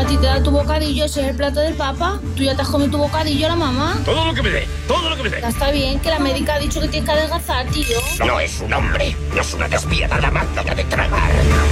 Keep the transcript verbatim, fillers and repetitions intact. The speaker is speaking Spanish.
ti te da tu bocadillo, ese es el plato del papa. Tú ya te has comido tu bocadillo a la mamá. Todo lo que me dé, todo lo que me dé. Ya está bien, que la médica ha dicho que tienes que adelgazar, tío. No es un hombre, no es una despiadada máquina de tragar.